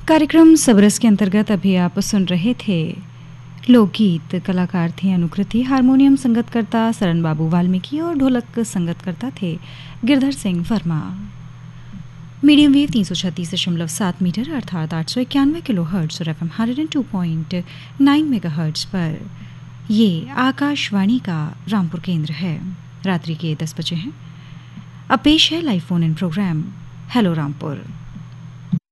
कार्यक्रम सबरस के अंतर्गत अभी आप सुन रहे थे लोकगीत। कलाकार थे अनुकृति, हारमोनियम संगतकर्ता सरन बाबू वाल्मीकि और ढोलक संगतकर्ता थे Girdhar Singh Verma. Medium wave 336.7 metre अर्थात 891 किलो हर्ट्ज और FM 102.9 मेगाहर्ट्ज पर ये आकाशवाणी का रामपुर केंद्र है। रात्रि के 10 बजे हैं। अब पेश है live phone in programme hello Rampur.